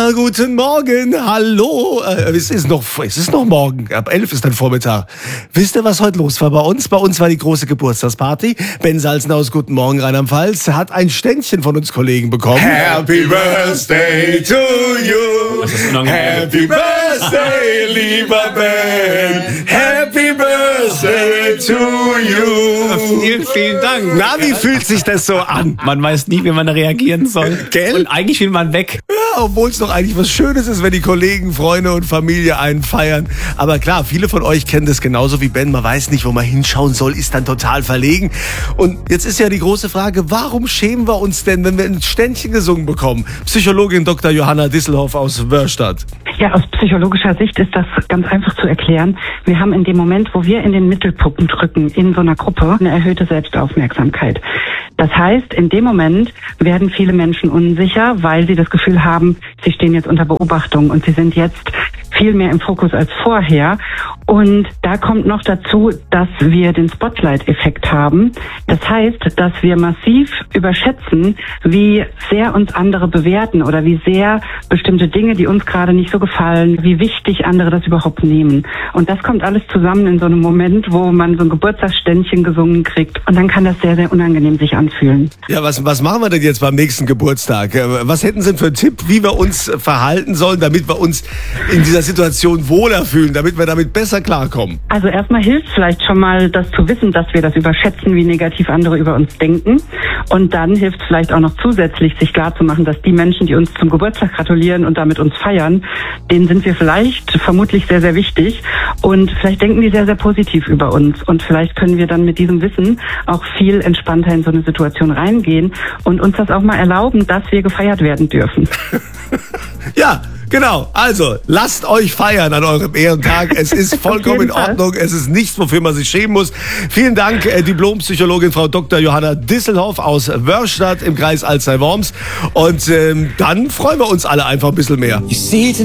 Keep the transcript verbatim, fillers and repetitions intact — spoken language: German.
Ja, guten Morgen, hallo. Äh, es ist noch, es ist noch morgen, ab elf ist dann Vormittag. Wisst ihr, was heute los war bei uns? Bei uns war die große Geburtstagsparty. Ben Salzen aus Guten Morgen Rheinland-Pfalz hat ein Ständchen von uns Kollegen bekommen. Happy Birthday to you. Das ist unangenehm. Happy Birthday, lieber Ben. Happy Birthday to you. Vielen, vielen Dank. Na, wie fühlt sich das so an? Man weiß nie, wie man reagieren soll. Gell? Und eigentlich will man weg. Ja, obwohl es doch eigentlich was Schönes ist, wenn die Kollegen, Freunde und Familie einen feiern. Aber klar, viele von euch kennen das genauso wie Ben. Man weiß nicht, wo man hinschauen soll, ist dann total verlegen. Und jetzt ist ja die große Frage, warum schämen wir uns denn, wenn wir ein Ständchen gesungen bekommen? Psychologin Doktor Johanna Disselhoff aus Wörstadt. Ja, aus psychologischer Sicht ist das ganz einfach zu erklären. Wir haben in dem Moment, wo wir in den Mittelpunkt rücken, in so einer Gruppe, eine erhöhte Selbstaufmerksamkeit. Das heißt, in dem Moment werden viele Menschen unsicher, weil sie das Gefühl haben, sie stehen jetzt unter Beobachtung und sie sind jetzt viel mehr im Fokus als vorher. Und da kommt noch dazu, dass wir den Spotlight-Effekt haben. Das heißt, dass wir massiv überschätzen, wie sehr uns andere bewerten oder wie sehr bestimmte Dinge, die uns gerade nicht so gefallen, wie wichtig andere das überhaupt nehmen. Und das kommt alles zusammen in so einem Moment, wo man so ein Geburtstagsständchen gesungen kriegt. Und dann kann das sehr, sehr unangenehm sich anfühlen. Ja, was, was machen wir denn jetzt beim nächsten Geburtstag? Was hätten Sie denn für einen Tipp, wie wir uns verhalten sollen, damit wir uns in dieser Situation wohler fühlen, damit wir damit besser klarkommen? Also erstmal hilft vielleicht schon mal, das zu wissen, dass wir das überschätzen, wie negativ andere über uns denken. Und dann hilft es vielleicht auch noch zusätzlich, sich klarzumachen, dass die Menschen, die uns zum Geburtstag gratulieren und damit uns feiern, denen sind wir vielleicht vermutlich sehr, sehr wichtig. Und vielleicht denken die sehr, sehr positiv über uns. Und vielleicht können wir dann mit diesem Wissen auch viel entspannter in so eine Situation reingehen und uns das auch mal erlauben, dass wir gefeiert werden dürfen. Ja, genau. Also, lasst euch feiern an eurem Ehrentag. Es ist vollkommen in Ordnung. Es ist nichts, wofür man sich schämen muss. Vielen Dank, äh, Diplompsychologin Frau Doktor Johanna Disselhoff aus Wörstadt im Kreis Alzey-Worms. Und ähm, dann freuen wir uns alle einfach ein bisschen mehr. You see